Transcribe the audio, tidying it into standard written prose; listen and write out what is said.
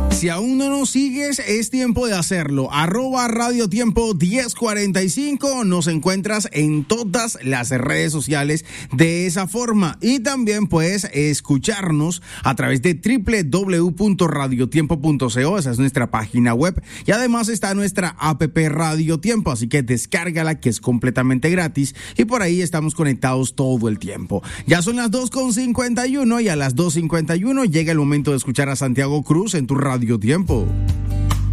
Si aún no nos sigues, es tiempo de hacerlo. @Radio Tiempo 1045. Nos encuentras en todas las redes sociales de esa forma. Y también puedes escucharnos a través de www.radiotiempo.co. Esa es nuestra página web. Y además está nuestra app Radio Tiempo. Así que descárgala, que es completamente gratis. Y por ahí estamos conectados todo el tiempo. Ya son las 2:51 y a las 2:51 llega el momento de escuchar a Santiago Cruz en tu Radio Tiempo.